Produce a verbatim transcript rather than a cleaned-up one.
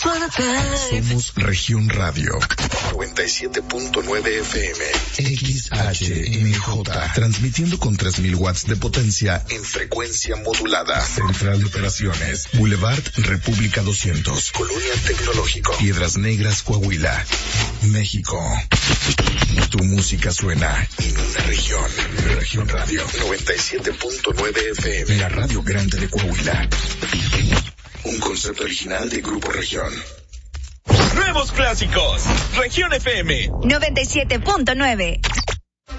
Somos Región Radio noventa y siete punto nueve F M X H M J, transmitiendo con tres mil watts de potencia en frecuencia modulada. Central de Operaciones, Boulevard República doscientos, Colonia Tecnológico, Piedras Negras, Coahuila, México. Tu música suena en una región. Región Radio noventa y siete punto nueve F M, la radio grande de Coahuila. Un concepto original de Grupo Región. Nuevos clásicos. Región F M noventa y siete punto nueve.